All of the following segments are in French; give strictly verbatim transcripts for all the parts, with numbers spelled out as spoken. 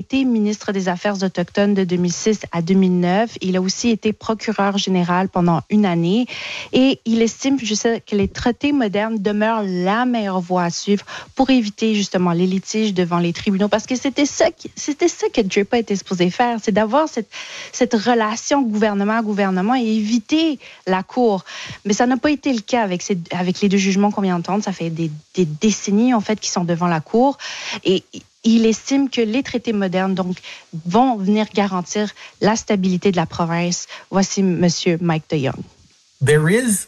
été ministre des Affaires autochtones de deux mille six à deux mille neuf. Il a aussi été procureur général pendant une année et il estime je sais, que les traités modernes demeurent la meilleure voie à suivre pour éviter justement les litiges devant les tribunaux parce que c'était ça, qui, c'était ça que D R I P A était supposé faire, c'est d'avoir cette, cette relation gouvernement-gouvernement et éviter la Cour. Mais ça n'a pas été le cas avec, ces, avec les deux jugements qu'on vient d'entendre. Ça fait des, des décennies en fait qui sont devant la Cour et il estime que les traités modernes donc, vont venir garantir la stabilité de la province. Voici M. Mike DeYoung. There is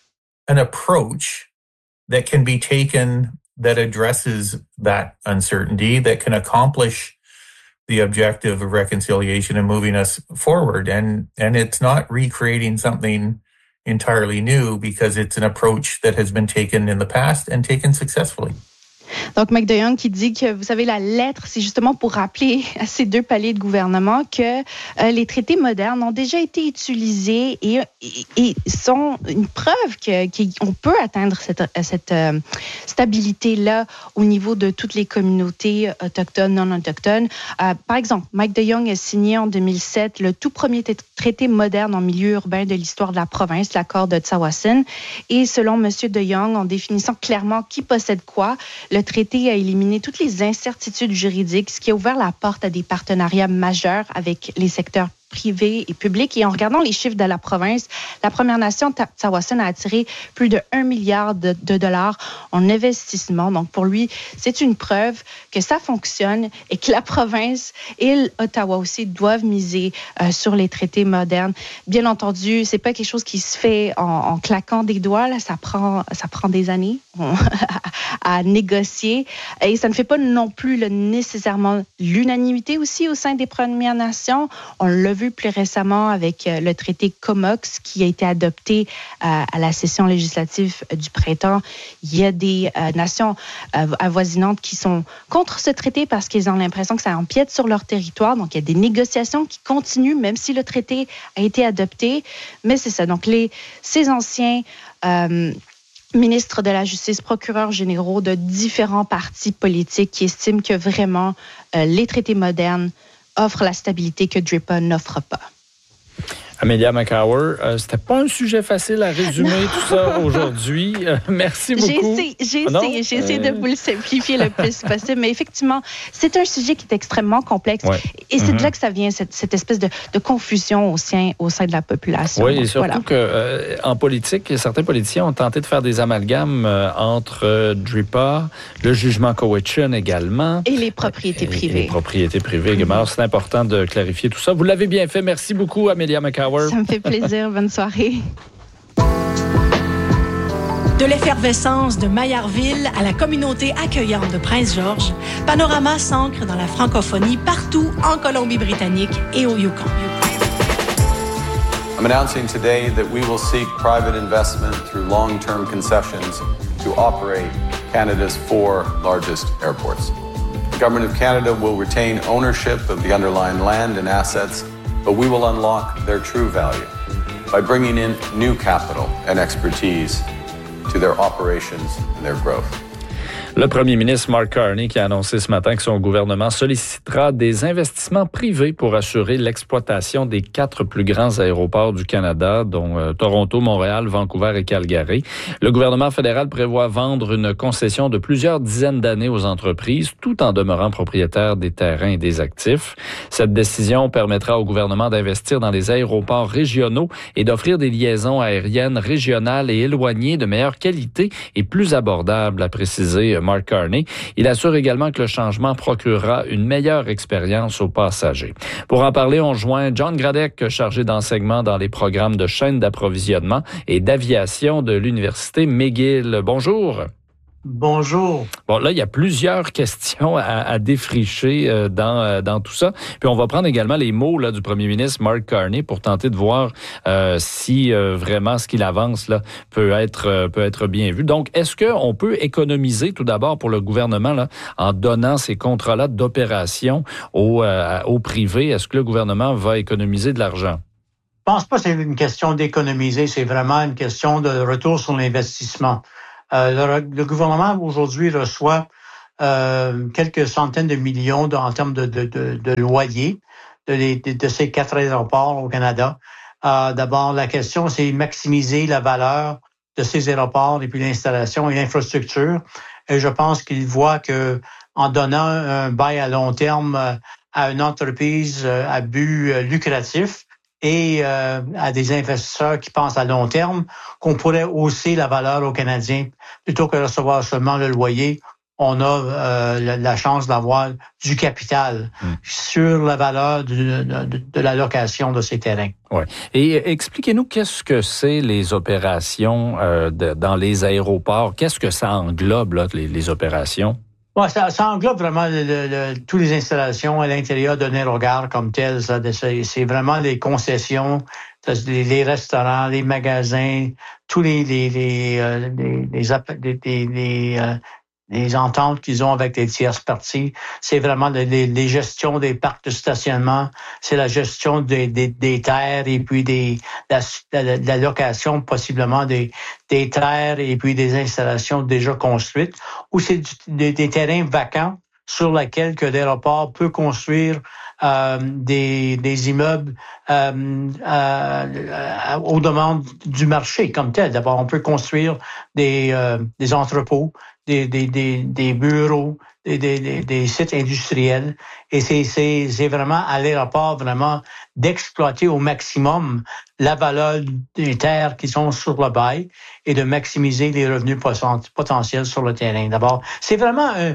an approach that can be taken that addresses that uncertainty, that can accomplish the objective of reconciliation and moving us forward. And, and it's not recreating something entirely new because it's an approach that has been taken in the past and taken successfully. Donc, Mike DeYoung qui dit que, vous savez, la lettre, c'est justement pour rappeler à ces deux paliers de gouvernement que euh, les traités modernes ont déjà été utilisés et, et, et sont une preuve que, qu'on peut atteindre cette, cette euh, stabilité-là au niveau de toutes les communautés autochtones, non autochtones. Euh, par exemple, Mike DeYoung a signé en deux mille sept le tout premier t- traité moderne en milieu urbain de l'histoire de la province, l'accord de Tsawwassen. Et selon M. DeYoung, en définissant clairement qui possède quoi, le traité a éliminé toutes les incertitudes juridiques, ce qui a ouvert la porte à des partenariats majeurs avec les secteurs privés et publics. Et en regardant les chiffres de la province, la Première Nation Tsawwassen a attiré plus de un milliard de, de dollars en investissement. Donc, pour lui, c'est une preuve que ça fonctionne et que la province et l'Ottawa aussi doivent miser euh, sur les traités modernes. Bien entendu, c'est pas quelque chose qui se fait en, en claquant des doigts. Là, ça prend, ça prend des années à, à négocier. Et ça ne fait pas non plus le, nécessairement l'unanimité aussi au sein des Premières Nations. On l'a vu plus récemment avec le traité Comox qui a été adopté euh, à la session législative du printemps. Il y a des euh, nations euh, avoisinantes qui sont contre ce traité parce qu'ils ont l'impression que ça empiète sur leur territoire. Donc, il y a des négociations qui continuent même si le traité a été adopté. Mais c'est ça. Donc, les, ces anciens euh, ministres de la Justice, procureurs généraux de différents partis politiques qui estiment que vraiment euh, les traités modernes offre la stabilité que D R I P A n'offre pas. Amelia McHower, euh, c'était pas un sujet facile à résumer non. tout ça aujourd'hui. Euh, merci beaucoup. J'ai essayé, j'ai ah essayé, j'ai essayé euh... de vous le simplifier le plus possible, mais effectivement, c'est un sujet qui est extrêmement complexe. Ouais. Et c'est mm-hmm. de là que ça vient, cette, cette espèce de, de confusion au sein, au sein de la population. Oui, donc, et surtout voilà. qu'en euh, politique, certains politiciens ont tenté de faire des amalgames euh, entre euh, D R I P A, le jugement Cowichan également. Et les propriétés et, privées. Et les propriétés privées également. Mm-hmm. Alors, c'est important de clarifier tout ça. Vous l'avez bien fait. Merci beaucoup, Amelia McHower. Ça me fait plaisir. Bonne soirée. De l'effervescence de Maillardville à la communauté accueillante de Prince-Georges, Panorama s'ancre dans la francophonie partout en Colombie-Britannique et au Yukon. I'm announcing today that we will seek private investment through long-term concessions to operate Canada's four largest airports. The Government of Canada will retain ownership of the underlying land and assets, but we will unlock their true value by bringing in new capital and expertise to their operations and their growth. Le premier ministre Mark Carney qui a annoncé ce matin que son gouvernement sollicitera des investissements privés pour assurer l'exploitation des quatre plus grands aéroports du Canada, dont euh, Toronto, Montréal, Vancouver et Calgary. Le gouvernement fédéral prévoit vendre une concession de plusieurs dizaines d'années aux entreprises, tout en demeurant propriétaire des terrains et des actifs. Cette décision permettra au gouvernement d'investir dans les aéroports régionaux et d'offrir des liaisons aériennes régionales et éloignées de meilleure qualité et plus abordables, a précisé Mark Carney. Il assure également que le changement procurera une meilleure expérience aux passagers. Pour en parler, on joint John Gradek, chargé d'enseignement dans les programmes de chaîne d'approvisionnement et d'aviation de l'Université McGill. Bonjour. Bonjour. Bon, là, il y a plusieurs questions à, à défricher euh, dans, euh, dans tout ça. Puis on va prendre également les mots là, du premier ministre Mark Carney pour tenter de voir euh, si euh, vraiment ce qu'il avance là peut être euh, peut être bien vu. Donc, est-ce qu'on peut économiser tout d'abord pour le gouvernement là en donnant ces contrats-là d'opération au, euh, au privé? Est-ce que le gouvernement va économiser de l'argent? Je pense pas que c'est une question d'économiser, c'est vraiment une question de retour sur l'investissement. Euh, le, le gouvernement aujourd'hui reçoit euh, quelques centaines de millions de, en termes de, de, de, de loyers de, de, de ces quatre aéroports au Canada. Euh, d'abord, la question, c'est maximiser la valeur de ces aéroports et puis l'installation et l'infrastructure. Et je pense qu'ils voient que en donnant un bail à long terme à une entreprise à but lucratif et euh, à des investisseurs qui pensent à long terme, qu'on pourrait hausser la valeur aux Canadiens plutôt que de recevoir seulement le loyer. On a euh, la, la chance d'avoir du capital mmh. sur la valeur de, de, de la location de ces terrains. Oui. Et expliquez-nous qu'est-ce que c'est les opérations euh, de, dans les aéroports. Qu'est-ce que ça englobe, là, les, les opérations? Ouais, ça, ça englobe vraiment le, le, le, toutes les installations à l'intérieur d'un aérogare comme tel. Ça, c'est, c'est vraiment les concessions, les, les restaurants, les magasins, tous les les les euh, les, les, les, les, les euh, les ententes qu'ils ont avec les tierces parties. C'est vraiment les, les, les gestions des parcs de stationnement, c'est la gestion des, des, des terres et puis des la, la, la location possiblement des, des terres et puis des installations déjà construites, ou c'est du, des, des terrains vacants sur lesquels que l'aéroport peut construire euh, des, des immeubles euh, euh, aux demandes du marché comme tel. D'abord, on peut construire des, euh, des entrepôts, Des, des, des, des bureaux, des, des, des sites industriels. Et c'est, c'est, c'est vraiment à l'aéroport vraiment d'exploiter au maximum la valeur des terres qui sont sur le bail et de maximiser les revenus potentiels sur le terrain. D'abord, c'est vraiment un,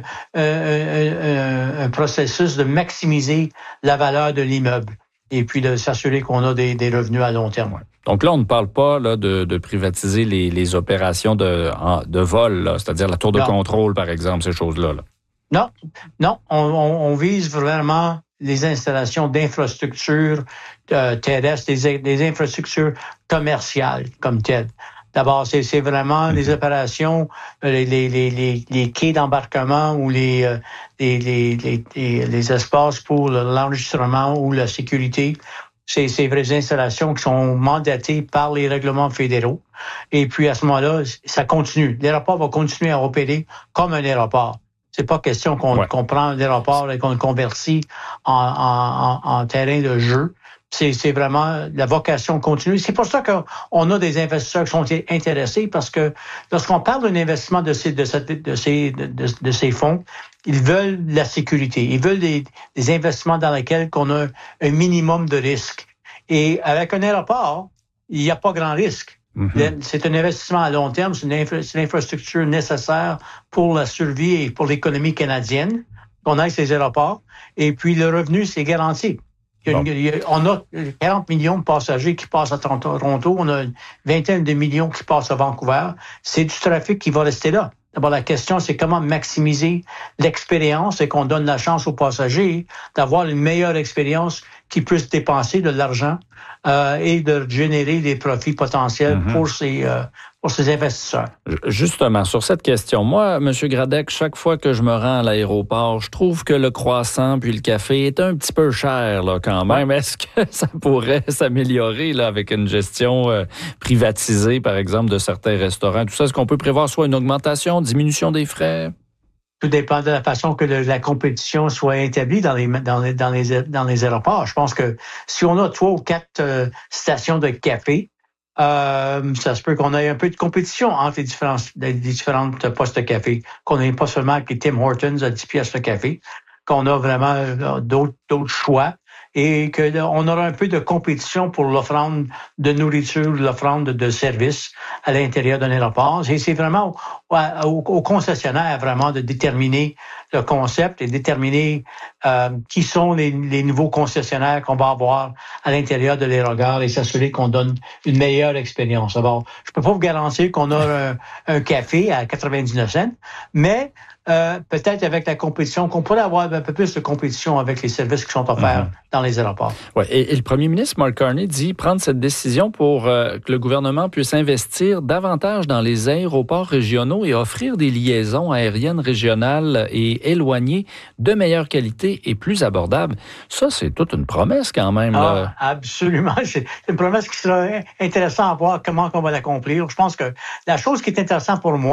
un, un, un processus de maximiser la valeur de l'immeuble et puis de s'assurer qu'on a des, des revenus à long terme. Donc là, on ne parle pas là, de, de privatiser les, les opérations de, de vol, là, c'est-à-dire la tour de non. contrôle, par exemple, ces choses-là. Là. Non, non, on, on, on vise vraiment les installations d'infrastructures euh, terrestres, des, des infrastructures commerciales comme telles. D'abord, c'est, c'est vraiment mm-hmm. les opérations, les, les, les, les, les quais d'embarquement ou les, euh, les, les, les, les, les espaces pour l'enregistrement ou la sécurité. C'est ces vraies installations qui sont mandatées par les règlements fédéraux. Et puis, à ce moment-là, ça continue. L'aéroport va continuer à opérer comme un aéroport. C'est pas question qu'on, ouais. qu'on prend l'aéroport et qu'on le convertit en, en, en, en terrain de jeu. C'est, c'est vraiment la vocation continue. C'est pour ça qu'on a des investisseurs qui sont intéressés, parce que lorsqu'on parle d'un investissement de ces, de, cette, de, ces, de, de, de ces fonds, ils veulent la sécurité. Ils veulent des, des investissements dans lesquels on a un minimum de risque. Et avec un aéroport, il n'y a pas grand risque. Mm-hmm. C'est un investissement à long terme, c'est une, infra, c'est une infrastructure nécessaire pour la survie et pour l'économie canadienne, qu'on ait ces aéroports. Et puis le revenu, c'est garanti. Il y a une, il y a, on a quarante millions de passagers qui passent à Toronto, on a une vingtaine de millions qui passent à Vancouver. C'est du trafic qui va rester là. D'abord, la question, c'est comment maximiser l'expérience et qu'on donne la chance aux passagers d'avoir une meilleure expérience qui puisse dépenser de l'argent euh, et de générer des profits potentiels mm-hmm. pour ces euh, pour ces investisseurs. Justement, sur cette question, moi, M. Gradec, chaque fois que je me rends à l'aéroport, je trouve que le croissant puis le café est un petit peu cher là, quand même. Ouais. Est-ce que ça pourrait s'améliorer là, avec une gestion euh, privatisée, par exemple, de certains restaurants? Tout ça, est-ce qu'on peut prévoir soit une augmentation, diminution des frais? Tout dépend de la façon que le, la compétition soit établie dans les, dans les, dans les, dans les aéroports. Je pense que si on a trois ou quatre euh, stations de café, euh, ça se peut qu'on ait un peu de compétition entre les différentes, les différentes postes de café. Qu'on n'ait pas seulement les Tim Hortons à dix piastres le café, qu'on a vraiment euh, d'autres, d'autres choix. Et qu'on aura un peu de compétition pour l'offrande de nourriture, l'offrande de services à l'intérieur d'un aéroport. Et c'est vraiment au, au, au concessionnaire vraiment de déterminer le concept et déterminer euh, qui sont les, les nouveaux concessionnaires qu'on va avoir à l'intérieur de l'aérogare et s'assurer qu'on donne une meilleure expérience. Alors, je peux pas vous garantir qu'on a un, un café à quatre-vingt-dix-neuf cents, mais Euh, peut-être avec la compétition, qu'on pourrait avoir un peu plus de compétition avec les services qui sont offerts mm-hmm. dans les aéroports. Ouais, et, et le premier ministre Mark Carney dit prendre cette décision pour euh, que le gouvernement puisse investir davantage dans les aéroports régionaux et offrir des liaisons aériennes régionales et éloignées de meilleure qualité et plus abordables. Ça, c'est toute une promesse quand même. Ah, là. Absolument. C'est une promesse qui sera intéressante à voir comment on va l'accomplir. Je pense que la chose qui est intéressante pour moi,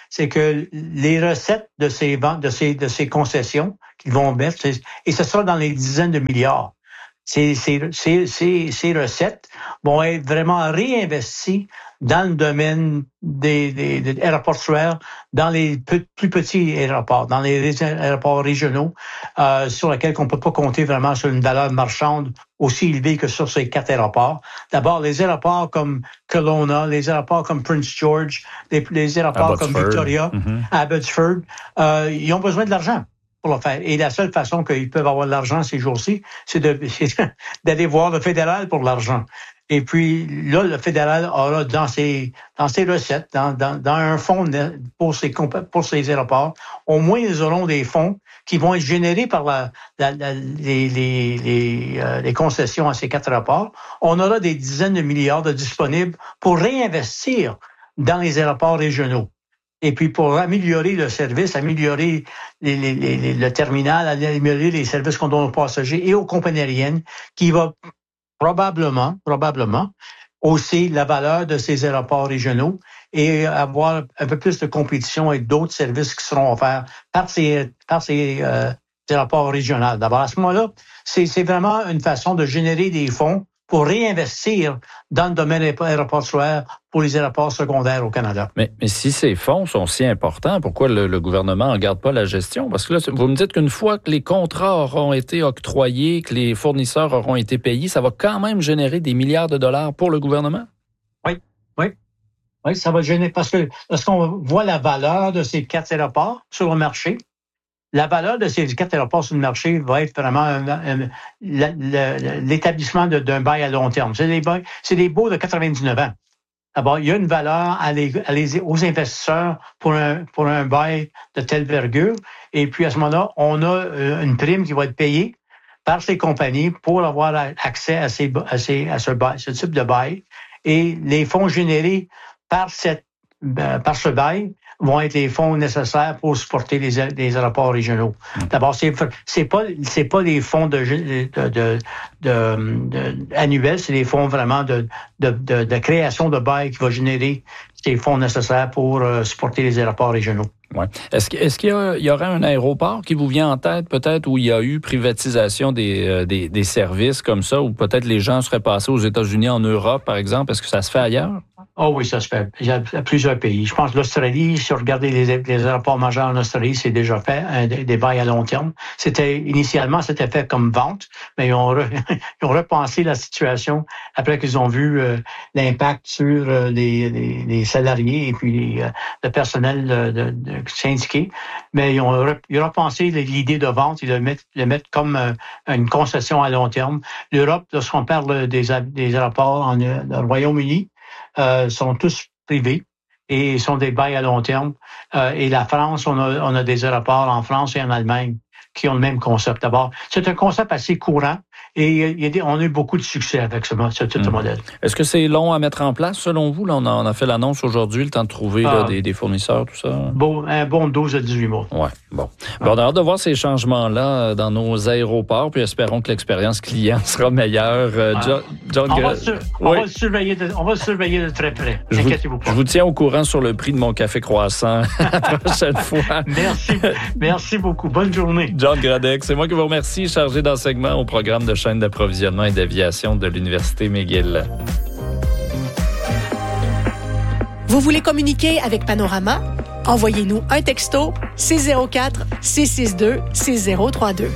c'est que les recettes de ces ventes, de ces, de ces concessions qu'ils vont mettre, et ce sera dans les dizaines de milliards. Ces, ces, ces, ces, ces recettes vont être vraiment réinvesties dans le domaine des, des, des aéroportuaires, dans les plus, plus petits aéroports, dans les aéroports régionaux, euh, sur lesquels on ne peut pas compter vraiment sur une valeur marchande aussi élevée que sur ces quatre aéroports. D'abord, les aéroports comme Kelowna, les aéroports comme Prince George, les, les aéroports Abbotsford. comme Victoria, mm-hmm. Abbotsford, euh, ils ont besoin de l'argent pour le faire. Et la seule façon qu'ils peuvent avoir de l'argent ces jours-ci, c'est, de, c'est d'aller voir le fédéral pour l'argent. Et puis là, le fédéral aura dans ses dans ses recettes, dans dans, dans un fonds pour ces pour ces aéroports, au moins ils auront des fonds qui vont être générés par la, la, la les les les, euh, les concessions à ces quatre aéroports. On aura des dizaines de milliards de disponibles pour réinvestir dans les aéroports régionaux. Et puis pour améliorer le service, améliorer les, les, les, le terminal, améliorer les services qu'on donne aux passagers et aux compagnies aériennes, qui va probablement, probablement, hausser la valeur de ces aéroports régionaux et avoir un peu plus de compétition avec d'autres services qui seront offerts par ces, par ces euh, aéroports régionaux. D'abord, à ce moment-là, c'est, c'est vraiment une façon de générer des fonds pour réinvestir dans le domaine aéroportuaire pour les aéroports secondaires au Canada. Mais, mais si ces fonds sont si importants, pourquoi le, le gouvernement n'en garde pas la gestion? Parce que là, vous me dites qu'une fois que les contrats auront été octroyés, que les fournisseurs auront été payés, ça va quand même générer des milliards de dollars pour le gouvernement? Oui, oui. Oui, ça va générer, parce que lorsqu'on voit la valeur de ces quatre aéroports sur le marché, la valeur de ces quatre aéroports sur le marché va être vraiment un, un, un, l'établissement de, d'un bail à long terme. C'est des bails, c'est des baux de quatre-vingt-dix-neuf ans. D'abord, il y a une valeur à les, à les, aux investisseurs pour un, pour un bail de telle vergure. Et puis, à ce moment-là, on a une prime qui va être payée par ces compagnies pour avoir accès à, ces, à, ces, à ce, bail, ce type de bail. Et les fonds générés par, cette, par ce bail vont être les fonds nécessaires pour supporter les, les aéroports régionaux. D'abord, c'est c'est pas c'est pas des fonds de de, de, de, de annuels, c'est des fonds vraiment de de, de de création de bail qui va générer ces fonds nécessaires pour euh, supporter les aéroports régionaux. Ouais. Est-ce, est-ce qu'il y, a, il y aurait un aéroport qui vous vient en tête, peut-être, où il y a eu privatisation des, euh, des, des services comme ça, où peut-être les gens seraient passés aux États-Unis, en Europe, par exemple? Est-ce que ça se fait ailleurs? Oh oui, ça se fait. Il y a plusieurs pays. Je pense que l'Australie, si vous regardez les, les aéroports majeurs en Australie, c'est déjà fait, hein, des, des bails à long terme. C'était, initialement, c'était fait comme vente, mais ils ont, re, ils ont repensé la situation après qu'ils ont vu euh, l'impact sur euh, les, les, les salariés et puis euh, le personnel de, de, de syndiqué. Mais ils ont, ils ont repensé l'idée de vente et de le mettre, le mettre comme euh, une concession à long terme. L'Europe, lorsqu'on parle des, des aéroports en, dans le Royaume-Uni, Euh, sont tous privés et sont des bails à long terme. Euh, et la France, on a, on a des aéroports en France et en Allemagne qui ont le même concept. D'abord, c'est un concept assez courant et il y a des, on a eu beaucoup de succès avec ce, ce type de mmh. modèle. Est-ce que c'est long à mettre en place, selon vous? Là, on, a, on a fait l'annonce aujourd'hui, le temps de trouver ah, là, des, des fournisseurs, tout ça. Bon, un bon douze à dix-huit mois. Ouais, bon. Ah. Bon, on a hâte de voir ces changements-là dans nos aéroports, puis espérons que l'expérience client sera meilleure. Ah. John, John on, Gra... va sur, on, oui. va le surveiller de, on va le surveiller de très près. Je Inquiétez-vous vous, pas. Je vous tiens au courant sur le prix de mon café croissant la prochaine fois. Merci. Merci beaucoup. Bonne journée. John Gradec, c'est moi qui vous remercie, chargé d'enseignement au programme de chaîne d'approvisionnement et d'aviation de l'Université McGill. Vous voulez communiquer avec Panorama? Envoyez-nous un texto six zéro quatre, six six deux, six zéro trois deux.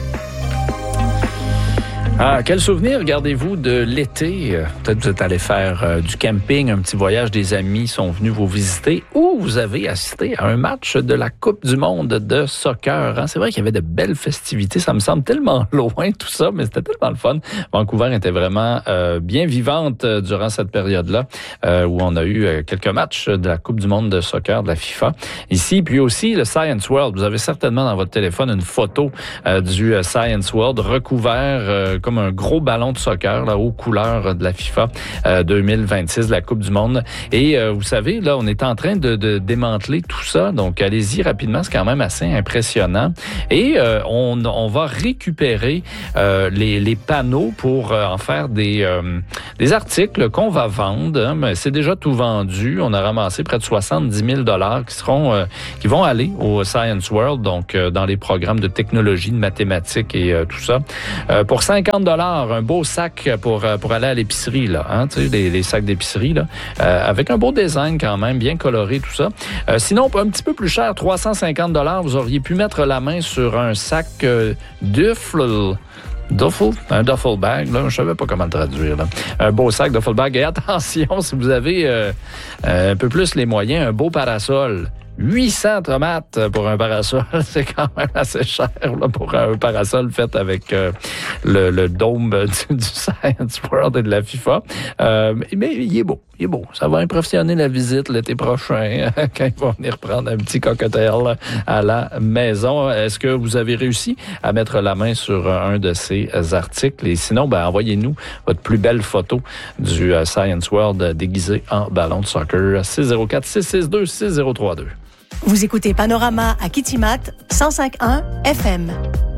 Ah, quel souvenir gardez-vous de l'été? Peut-être que vous êtes allé faire euh, du camping, un petit voyage, des amis sont venus vous visiter, ou vous avez assisté à un match de la Coupe du monde de soccer. Hein? C'est vrai qu'il y avait de belles festivités, ça me semble tellement loin tout ça, mais c'était tellement le fun. Vancouver était vraiment euh, bien vivante euh, durant cette période-là, euh, où on a eu euh, quelques matchs de la Coupe du monde de soccer de la FIFA ici, puis aussi le Science World. Vous avez certainement dans votre téléphone une photo euh, du euh, Science World recouvert euh, comme comme un gros ballon de soccer là, aux couleurs de la FIFA euh, deux mille vingt-six, de la Coupe du Monde. Et euh, vous savez, là, on est en train de, de démanteler tout ça. Donc, allez-y rapidement, c'est quand même assez impressionnant. Et euh, on, on va récupérer euh, les, les panneaux pour euh, en faire des, euh, des articles qu'on va vendre. Hein, mais c'est déjà tout vendu. On a ramassé près de soixante-dix mille dollars qui seront, euh, qui vont aller au Science World, donc euh, dans les programmes de technologie, de mathématiques et euh, tout ça. Euh, pour cinquante dollars, un beau sac pour euh, pour aller à l'épicerie là, hein, tu sais, les, les sacs d'épicerie là, euh, avec un beau design quand même, bien coloré tout ça. Euh, sinon, un petit peu plus cher, trois cent cinquante dollars, vous auriez pu mettre la main sur un sac euh, duffel. Duffel, un duffel bag, là, je savais pas comment le traduire. Là. Un beau sac duffel bag. Et attention, si vous avez euh, un peu plus les moyens, un beau parasol. huit cents tomates pour un parasol, c'est quand même assez cher là, pour un parasol fait avec euh, le, le dôme du, du Science World et de la FIFA. Euh, mais il est beau, il est beau. Ça va impressionner la visite l'été prochain quand ils vont venir prendre un petit cocktail à la maison. Est-ce que vous avez réussi à mettre la main sur un de ces articles? Et sinon, ben, envoyez-nous votre plus belle photo du uh, Science World déguisé en ballon de soccer. six zéro quatre, six six deux, six zéro trois deux. Vous écoutez Panorama à Kitimat, cent cinq point un F M.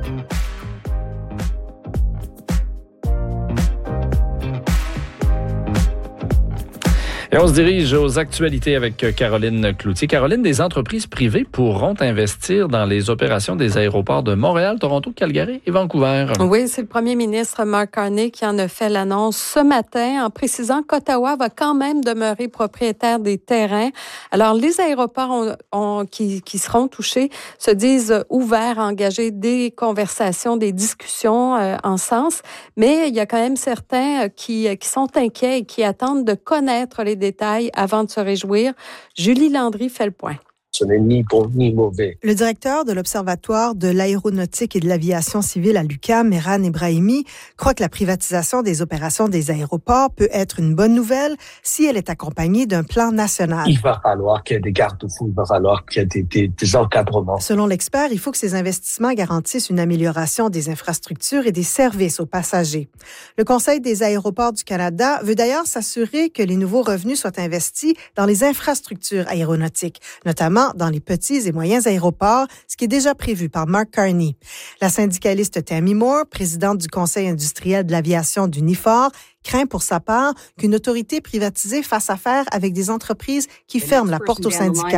Et on se dirige aux actualités avec Caroline Cloutier. Caroline, des entreprises privées pourront investir dans les opérations des aéroports de Montréal, Toronto, Calgary et Vancouver. Oui, c'est le premier ministre Mark Carney qui en a fait l'annonce ce matin en précisant qu'Ottawa va quand même demeurer propriétaire des terrains. Alors, les aéroports ont, ont, qui, qui seront touchés se disent ouverts à engager des conversations, des discussions euh, en sens, mais il y a quand même certains qui, qui sont inquiets et qui attendent de connaître les détails avant de se réjouir. Julie Landry fait le point. Ce n'est ni bon ni mauvais. Le directeur de l'Observatoire de l'aéronautique et de l'aviation civile à l'U Q A M, Mehran Ebrahimi, croit que la privatisation des opérations des aéroports peut être une bonne nouvelle si elle est accompagnée d'un plan national. Il va falloir qu'il y ait des garde-fous, il va falloir qu'il y ait des, des, des encadrements. Selon l'expert, il faut que ces investissements garantissent une amélioration des infrastructures et des services aux passagers. Le Conseil des aéroports du Canada veut d'ailleurs s'assurer que les nouveaux revenus soient investis dans les infrastructures aéronautiques, notamment dans les petits et moyens aéroports, ce qui est déjà prévu par Mark Carney. La syndicaliste Tammy Moore, présidente du Conseil industriel de l'aviation du N I F O R, craint pour sa part qu'une autorité privatisée fasse affaire avec des entreprises qui ferment la porte aux syndicats.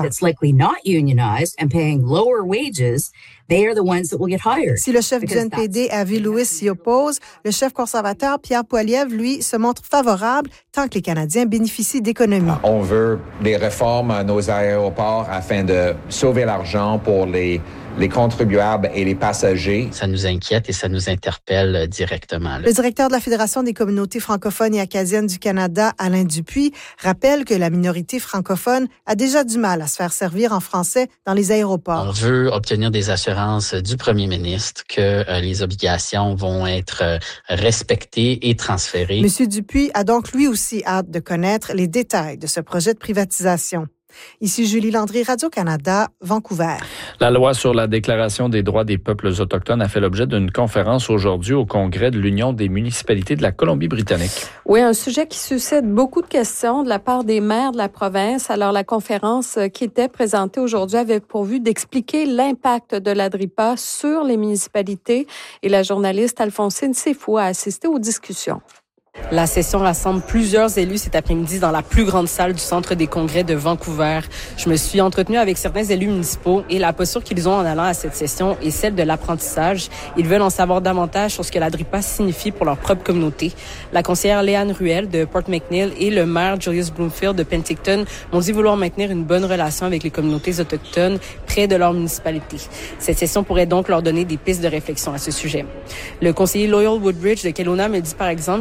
Si le chef du N P D, Avi Lewis, s'y oppose, le chef conservateur, Pierre Poilievre, lui, se montre favorable tant que les Canadiens bénéficient d'économies. On veut des réformes à nos aéroports afin de sauver l'argent pour les les contribuables et les passagers. Ça nous inquiète et ça nous interpelle directement. Là. Le directeur de la Fédération des communautés francophones et acadiennes du Canada, Alain Dupuis, rappelle que la minorité francophone a déjà du mal à se faire servir en français dans les aéroports. On veut obtenir des assurances du premier ministre que euh, les obligations vont être euh, respectées et transférées. Monsieur Dupuis a donc lui aussi hâte de connaître les détails de ce projet de privatisation. Ici Julie Landry, Radio-Canada, Vancouver. La loi sur la Déclaration des droits des peuples autochtones a fait l'objet d'une conférence aujourd'hui au Congrès de l'Union des municipalités de la Colombie-Britannique. Oui, un sujet qui suscite beaucoup de questions de la part des maires de la province. Alors, la conférence qui était présentée aujourd'hui avait pour but d'expliquer l'impact de la D R I P A sur les municipalités et la journaliste Alphonsine Seyfou a assisté aux discussions. La session rassemble plusieurs élus cet après-midi dans la plus grande salle du Centre des congrès de Vancouver. Je me suis entretenue avec certains élus municipaux et la posture qu'ils ont en allant à cette session est celle de l'apprentissage. Ils veulent en savoir davantage sur ce que la D R I P A signifie pour leur propre communauté. La conseillère Léane Ruel de Port McNeill et le maire Julius Bloomfield de Penticton m'ont dit vouloir maintenir une bonne relation avec les communautés autochtones près de leur municipalité. Cette session pourrait donc leur donner des pistes de réflexion à ce sujet. Le conseiller Loyal Woodbridge de Kelowna me dit par exemple que ce qui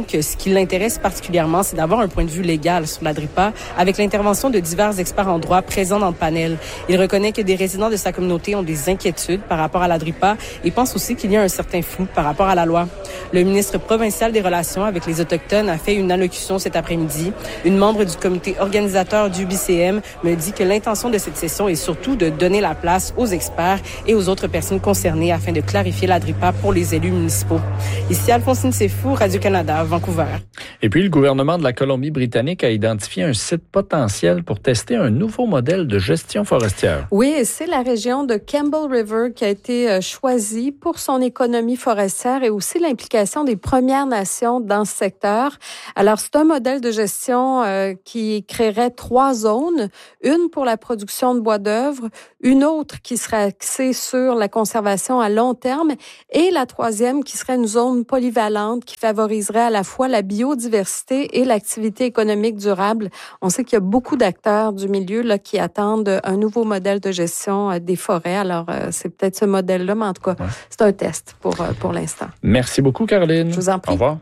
qui l'intéresse particulièrement, c'est d'avoir un point de vue légal sur la DRIPA avec l'intervention de divers experts en droit présents dans le panel. Il reconnaît que des résidents de sa communauté ont des inquiétudes par rapport à la DRIPA et pense aussi qu'il y a un certain flou par rapport à la loi. Le ministre provincial des Relations avec les Autochtones a fait une allocution cet après-midi. Une membre du comité organisateur du B C M me dit que l'intention de cette session est surtout de donner la place aux experts et aux autres personnes concernées afin de clarifier la DRIPA pour les élus municipaux. Ici Alphonsine Sefou, Radio-Canada, Vancouver. Et puis, le gouvernement de la Colombie-Britannique a identifié un site potentiel pour tester un nouveau modèle de gestion forestière. Oui, et c'est la région de Campbell River qui a été choisie pour son économie forestière et aussi l'implication des Premières Nations dans ce secteur. Alors, c'est un modèle de gestion euh, qui créerait trois zones. Une pour la production de bois d'œuvre, une autre qui serait axée sur la conservation à long terme et la troisième qui serait une zone polyvalente qui favoriserait à la fois la biodiversité et l'activité économique durable. On sait qu'il y a beaucoup d'acteurs du milieu là, qui attendent un nouveau modèle de gestion euh, des forêts. Alors, euh, c'est peut-être ce modèle-là, mais en tout cas, ouais. c'est un test pour, euh, pour l'instant. Merci beaucoup, Caroline. Je vous en prie. Au revoir.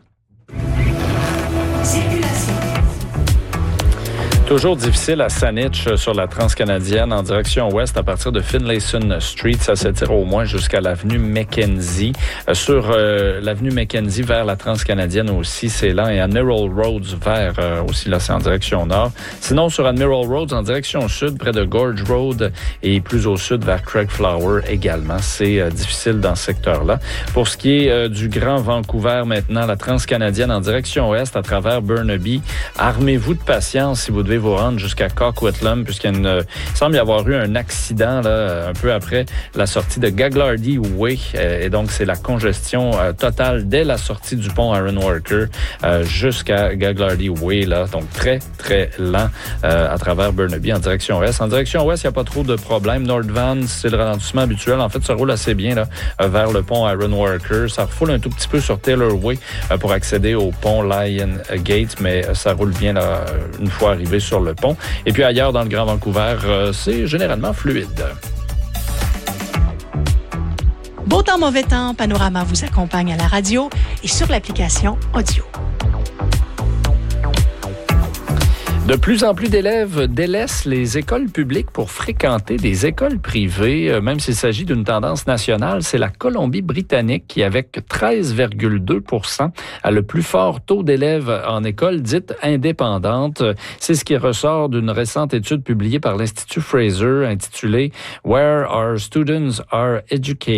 Toujours difficile à Saanich sur la transcanadienne en direction ouest à partir de Finlayson Street. Ça s'étire au moins jusqu'à l'avenue Mackenzie. Euh, sur euh, l'avenue Mackenzie vers la transcanadienne aussi, c'est lent. Et Admiral Roads vers euh, aussi là, c'est en direction nord. Sinon, sur Admiral Roads en direction sud, près de Gorge Road et plus au sud vers Craig Flower également. C'est euh, difficile dans ce secteur-là. Pour ce qui est euh, du Grand Vancouver maintenant, la transcanadienne en direction ouest à travers Burnaby, armez-vous de patience si vous devez vous rendre jusqu'à Coquitlam, puisqu'il y a une, il semble y avoir eu un accident là, un peu après la sortie de Gagliardy Way. Et donc, c'est la congestion euh, totale dès la sortie du pont Aaron Walker euh, jusqu'à Gagliardy Way. Là. Donc, très, très lent euh, à travers Burnaby en direction ouest. En direction ouest, il n'y a pas trop de problèmes. North Van, c'est le ralentissement habituel. En fait, ça roule assez bien là, vers le pont Aaron Walker. Ça refoule un tout petit peu sur Taylor Way euh, pour accéder au pont Lion Gate, mais ça roule bien là, une fois arrivé sur le pont. Et puis ailleurs dans le Grand Vancouver, euh, c'est généralement fluide. Beau temps, mauvais temps, Panorama vous accompagne à la radio et sur l'application audio. De plus en plus d'élèves délaissent les écoles publiques pour fréquenter des écoles privées, même s'il s'agit d'une tendance nationale. C'est la Colombie-Britannique qui, avec treize virgule deux pour cent, a le plus fort taux d'élèves en école dite indépendante. C'est ce qui ressort d'une récente étude publiée par l'Institut Fraser intitulée « Where our students are educated »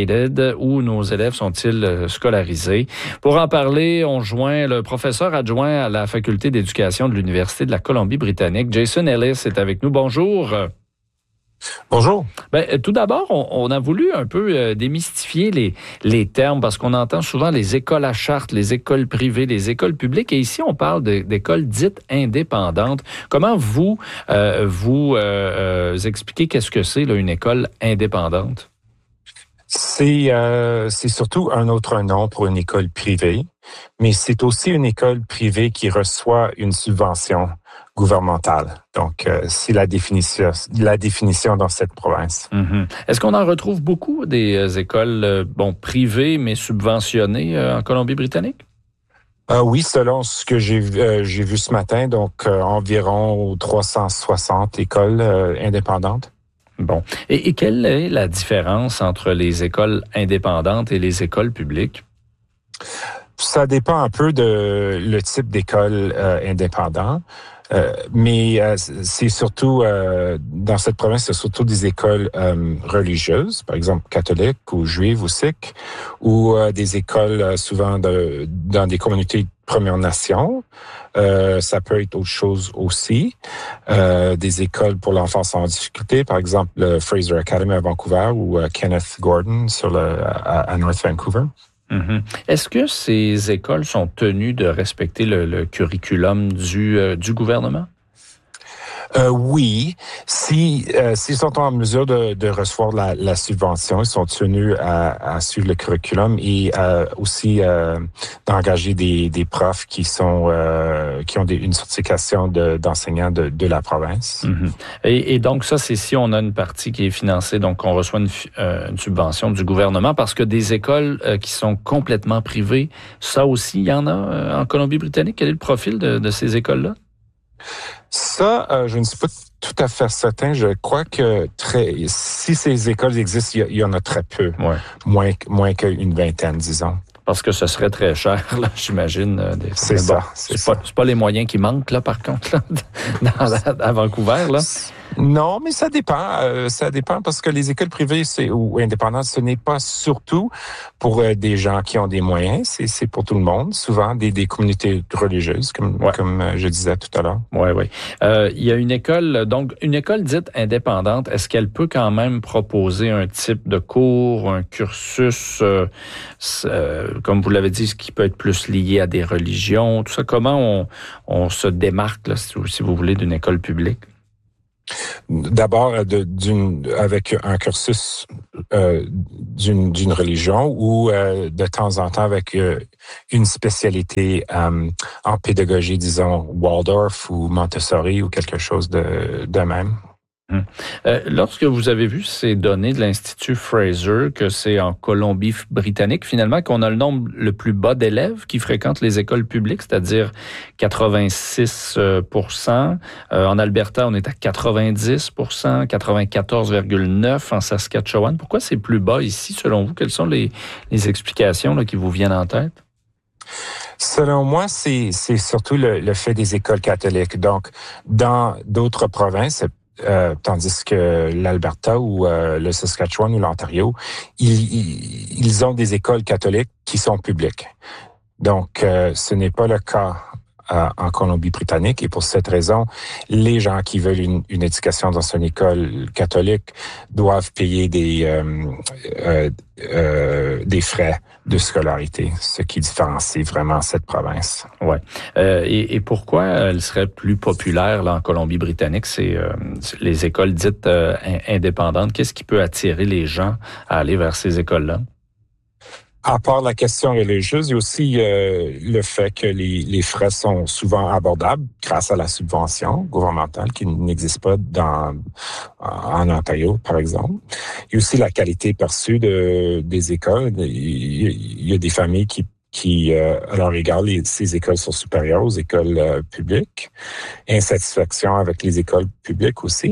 où nos élèves sont-ils scolarisés. Pour en parler, on joint le professeur adjoint à la Faculté d'éducation de l'Université de la Colombie britannique. Jason Ellis est avec nous. Bonjour. Bonjour. Ben, tout d'abord, on, on a voulu un peu euh, démystifier les, les termes parce qu'on entend souvent les écoles à charte, les écoles privées, les écoles publiques. Et ici, on parle de, d'écoles dites indépendantes. Comment vous, euh, vous euh, euh, expliquez qu'est-ce que c'est là, une école indépendante? C'est, euh, c'est surtout un autre nom pour une école privée, mais c'est aussi une école privée qui reçoit une subvention gouvernementale. Donc, euh, c'est la définition, la définition dans cette province. Mm-hmm. Est-ce qu'on en retrouve beaucoup des euh, écoles euh, bon, privées, mais subventionnées euh, en Colombie-Britannique? Euh, oui, selon ce que j'ai, euh, j'ai vu ce matin, donc euh, environ trois cent soixante écoles euh, indépendantes. Bon. Et, et quelle est la différence entre les écoles indépendantes et les écoles publiques? Ça dépend un peu de le type d'école euh, indépendant. Euh, mais euh, c'est surtout, euh, dans cette province, c'est surtout des écoles euh, religieuses, par exemple catholiques ou juives ou sikhs, ou euh, des écoles euh, souvent de, dans des communautés de Premières Nations. Euh, ça peut être autre chose aussi. Euh, des écoles pour l'enfance en difficulté, par exemple le Fraser Academy à Vancouver ou euh, Kenneth Gordon sur le, à, à North Vancouver. Mm-hmm. Est-ce que ces écoles sont tenues de respecter le, le curriculum du, euh, du gouvernement? Euh, oui, si euh, s'ils sont en mesure de, de recevoir la, la subvention, ils sont tenus à, à suivre le curriculum et euh, aussi euh, d'engager des, des profs qui sont euh, qui ont des, une certification de, d'enseignants de, de la province. Mm-hmm. Et, et donc ça, c'est si on a une partie qui est financée, donc on reçoit une, euh, une subvention du gouvernement, parce que des écoles euh, qui sont complètement privées, ça aussi, il y en a euh, en Colombie-Britannique. Quel est le profil de, de ces écoles-là? Ça, euh, je ne suis pas tout à fait certain. Je crois que très, si ces écoles existent, il y, y en a très peu. Ouais. Moins, moins qu'une vingtaine, disons. Parce que ce serait très cher, là, j'imagine. Euh, des... C'est bon, ça. C'est, c'est, pas, c'est pas les moyens qui manquent, là, par contre, là, dans, à Vancouver, là. Non, mais ça dépend. Euh, ça dépend parce que les écoles privées c'est, ou indépendantes, ce n'est pas surtout pour euh, des gens qui ont des moyens. C'est, c'est pour tout le monde. Souvent des, des communautés religieuses, comme, ouais. comme je disais tout à l'heure. Oui, oui. Euh, il y a une école, donc une école dite indépendante. Est-ce qu'elle peut quand même proposer un type de cours, un cursus, euh, euh, comme vous l'avez dit, ce qui peut être plus lié à des religions, tout ça? Comment on, on se démarque, là, si, si vous voulez, d'une école publique? D'abord, de, d'une, avec un cursus euh, d'une, d'une religion ou euh, de temps en temps avec euh, une spécialité euh, en pédagogie, disons Waldorf ou Montessori ou quelque chose de, de même. Hum. Euh, lorsque vous avez vu ces données de l'Institut Fraser, que c'est en Colombie-Britannique, finalement, qu'on a le nombre le plus bas d'élèves qui fréquentent les écoles publiques, c'est-à-dire quatre-vingt-six pour cent. Euh, en Alberta, on est à quatre-vingt-dix pour cent, quatre-vingt-quatorze virgule neuf en Saskatchewan. Pourquoi c'est plus bas ici, selon vous? Quelles sont les, les explications là, qui vous viennent en tête? Selon moi, c'est, c'est surtout le, le fait des écoles catholiques. Donc, dans d'autres provinces, Euh, tandis que l'Alberta ou euh, le Saskatchewan ou l'Ontario, ils, ils, ils ont des écoles catholiques qui sont publiques. Donc, euh, ce n'est pas le cas euh, en Colombie-Britannique et pour cette raison, les gens qui veulent une, une éducation dans une école catholique doivent payer des euh, euh, euh, des frais de scolarité, ce qui différencie vraiment cette province. Ouais. Euh, et, et pourquoi elle serait plus populaire là en Colombie-Britannique, c'est euh, les écoles dites euh, indépendantes? Qu'est-ce qui peut attirer les gens à aller vers ces écoles-là? À part la question religieuse, il y a aussi euh, le fait que les, les frais sont souvent abordables grâce à la subvention gouvernementale qui n'existe pas dans en Ontario, par exemple. Il y a aussi la qualité perçue de, des écoles. Il, il y a des familles qui qui, euh, à leur égard, les, ces écoles sont supérieures aux écoles euh, publiques. Insatisfaction avec les écoles publiques aussi.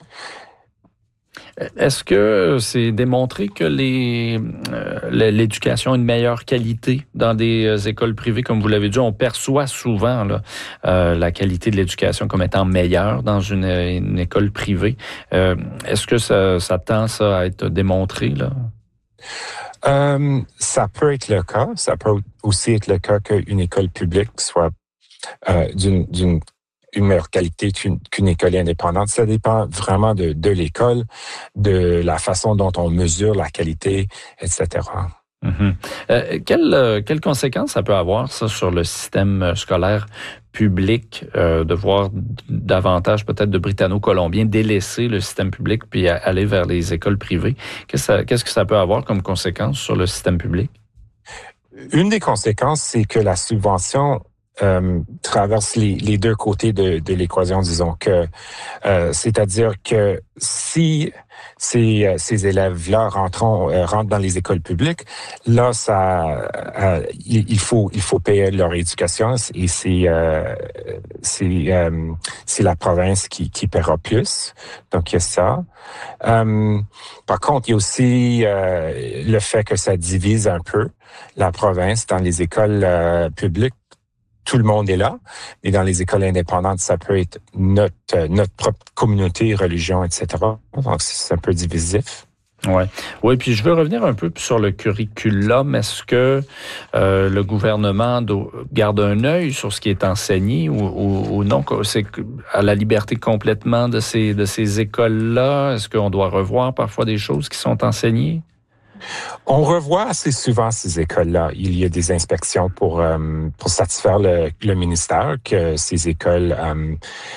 Est-ce que c'est démontré que les, euh, l'éducation a une meilleure qualité dans des écoles privées? Comme vous l'avez dit, on perçoit souvent là, euh, la qualité de l'éducation comme étant meilleure dans une, une école privée. Euh, est-ce que ça, ça tend ça, à être démontré, là? Euh, ça peut être le cas. Ça peut aussi être le cas qu'une école publique soit euh, d'une, d'une une meilleure qualité qu'une, qu'une école indépendante. Ça dépend vraiment de, de l'école, de la façon dont on mesure la qualité, et cetera. Mm-hmm. Euh, quelles, euh, quelles conséquences ça peut avoir, ça, sur le système scolaire public, euh, de voir davantage peut-être de Britanno-Colombiens délaisser le système public puis aller vers les écoles privées? Qu'est-ce, ça, qu'est-ce que ça peut avoir comme conséquence sur le système public? Une des conséquences, c'est que la subvention Euh, traverse les, les deux côtés de, de l'équation, disons que, euh, c'est-à-dire que si ces, ces élèves-là rentrent, euh, rentrent dans les écoles publiques, là, ça, euh, il faut, il faut payer leur éducation et c'est, euh, c'est, euh, c'est la province qui, qui paiera plus. Donc, il y a ça. Euh, par contre, il y a aussi euh, le fait que ça divise un peu la province dans les écoles euh, publiques. Tout le monde est là, mais dans les écoles indépendantes, ça peut être notre notre propre communauté, religion, et cetera. Donc, c'est un peu divisif. Oui, oui. Puis je veux revenir un peu sur le curriculum. Est-ce que euh, le gouvernement doit, garde un œil sur ce qui est enseigné ou, ou, ou non? C'est à la liberté complètement de ces de ces écoles-là? Est-ce qu'on doit revoir parfois des choses qui sont enseignées? On revoit assez souvent ces écoles-là. Il y a des inspections pour euh, pour satisfaire le, le ministère que ces écoles euh,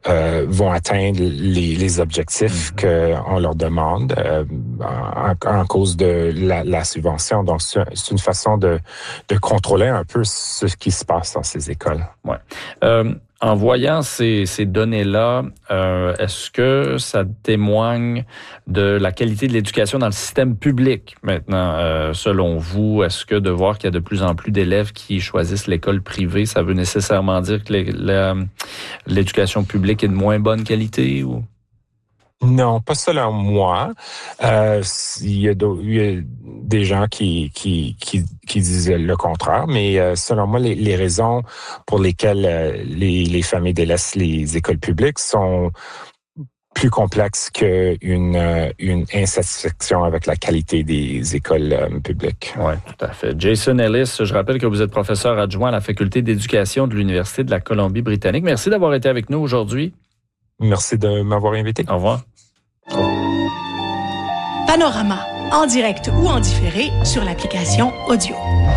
euh, vont atteindre les, les objectifs mm-hmm. qu'on leur demande euh, en, en cause de la, la subvention. Donc, c'est, c'est une façon de, de contrôler un peu ce qui se passe dans ces écoles. Ouais. Euh, En voyant ces, ces données-là, euh, est-ce que ça témoigne de la qualité de l'éducation dans le système public maintenant, euh, selon vous? Est-ce que de voir qu'il y a de plus en plus d'élèves qui choisissent l'école privée, ça veut nécessairement dire que les, la, l'éducation publique est de moins bonne qualité? Ou? Non, pas selon moi. Euh, il, y a il y a des gens qui qui qui, qui disent le contraire, mais euh, selon moi, les, les raisons pour lesquelles euh, les, les familles délaissent les écoles publiques sont plus complexes qu'une euh, une insatisfaction avec la qualité des écoles euh, publiques. Oui, tout à fait. Jason Ellis, je rappelle que vous êtes professeur adjoint à la faculté d'éducation de l'Université de la Colombie-Britannique. Merci d'avoir été avec nous aujourd'hui. Merci de m'avoir invité. Au revoir. Panorama, en direct ou en différé sur l'application audio.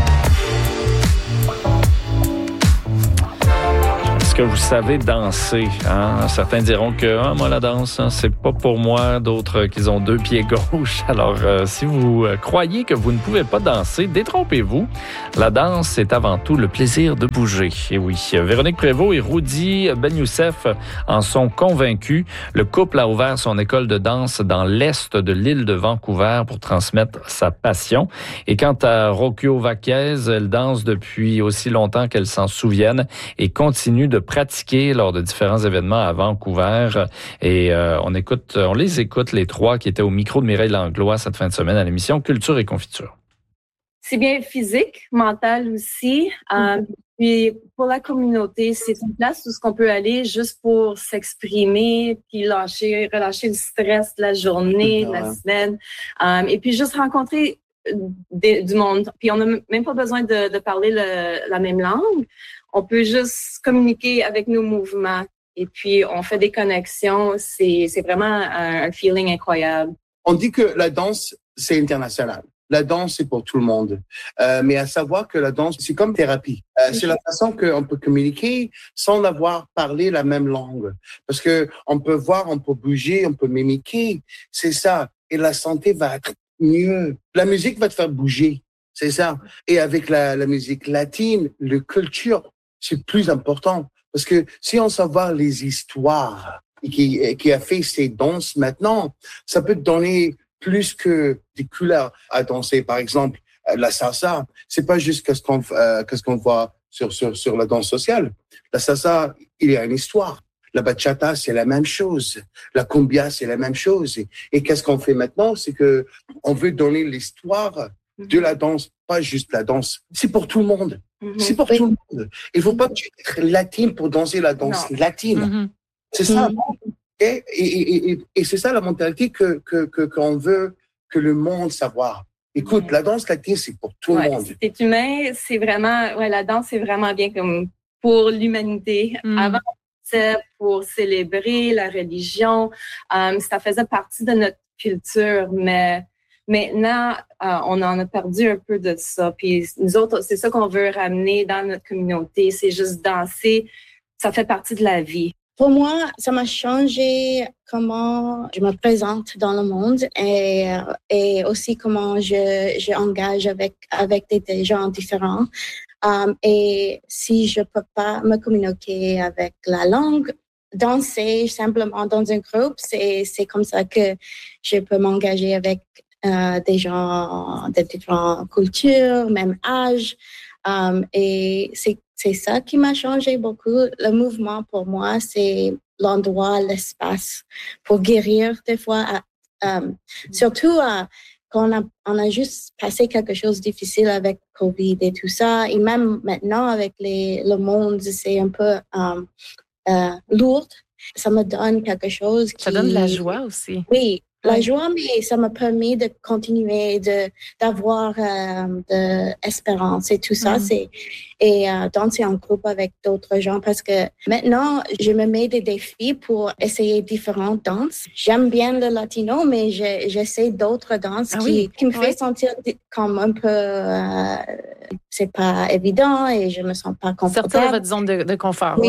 Est-ce que vous savez danser? Hein? Certains diront que ah, moi, la danse, hein, c'est pas pour moi. D'autres qu'ils ont deux pieds gauche. Alors, euh, si vous euh, croyez que vous ne pouvez pas danser, détrompez-vous. La danse, c'est avant tout le plaisir de bouger. Et oui, Véronique Prévost et Rudy Ben Youssef en sont convaincus. Le couple a ouvert son école de danse dans l'est de l'île de Vancouver pour transmettre sa passion. Et quant à Rocchio Vaquez, elle danse depuis aussi longtemps qu'elle s'en souvienne et continue de pratiquer lors de différents événements à Vancouver. Et euh, on écoute, on les écoute, les trois qui étaient au micro de Mireille Langlois cette fin de semaine à l'émission Culture et Confiture. C'est bien physique, mental aussi. Mm-hmm. Euh, puis pour la communauté, c'est une place où on peut aller juste pour s'exprimer, puis lâcher, relâcher le stress de la journée, de la semaine. Euh, et puis juste rencontrer des, du monde. Puis on n'a même pas besoin de, de parler le, la même langue. On peut juste communiquer avec nos mouvements et puis on fait des connexions. C'est, c'est vraiment un, un feeling incroyable. On dit que la danse, c'est international. La danse, c'est pour tout le monde. Euh, mais à savoir que la danse, c'est comme thérapie. Euh, c'est la façon qu'on peut communiquer sans avoir parlé la même langue. Parce que on peut voir, on peut bouger, on peut mimiquer. C'est ça. Et la santé va être mieux. La musique va te faire bouger. C'est ça. Et avec la, la musique latine, la culture, c'est plus important. Parce que si on savoir les histoires qui, qui a fait ces danses maintenant, ça peut te donner plus que des couleurs à danser. Par exemple, la salsa, c'est pas juste qu'est-ce qu'on, euh, qu'est-ce qu'on voit sur, sur, sur la danse sociale. La salsa, il y a une histoire. La bachata, c'est la même chose. La cumbia, c'est la même chose. Et, et qu'est-ce qu'on fait maintenant? C'est que on veut donner l'histoire de la danse, pas juste la danse. C'est pour tout le monde. Mm-hmm. C'est pour oui. tout le monde. Il faut pas que tu être latine pour danser la danse non. latine. Mm-hmm. C'est ça. Mm-hmm. Et, et, et, et c'est ça la mentalité que, que, que, qu'on veut que le monde savoir. Écoute, mm-hmm. la danse latine, c'est pour tout ouais, le monde. C'est humain, c'est vraiment, ouais, la danse, c'est vraiment bien comme pour l'humanité. Mm-hmm. Avant, c'était pour célébrer la religion. Um, ça faisait partie de notre culture, mais maintenant, euh, on en a perdu un peu de ça. Puis nous autres, c'est ça qu'on veut ramener dans notre communauté. C'est juste danser. Ça fait partie de la vie. Pour moi, ça m'a changé comment je me présente dans le monde et, et aussi comment je, je engage avec, avec des, des gens différents. Um, et si je peux pas me communiquer avec la langue, danser simplement dans un groupe, c'est, c'est comme ça que je peux m'engager avec euh, des gens de différentes cultures, même âge. Um, et c'est C'est ça qui m'a changé beaucoup. Le mouvement, pour moi, c'est l'endroit, l'espace pour guérir des fois. Euh, surtout euh, quand on a, on a juste passé quelque chose de difficile avec COVID et tout ça. Et même maintenant, avec les, le monde, c'est un peu euh, euh, lourd. Ça me donne quelque chose qui... Ça donne de la joie aussi. Oui. La joie, mais ça m'a permis de continuer, de d'avoir euh, de espérance et tout ça. Mm. C'est et euh, danser en groupe avec d'autres gens parce que maintenant je me mets des défis pour essayer différentes danses. J'aime bien le latino, mais je, j'essaie d'autres danses ah qui oui. qui me ouais. fait sentir comme un peu euh, c'est pas évident et je me sens pas confortable. Sortir de votre zone de, de confort. Oui. oui.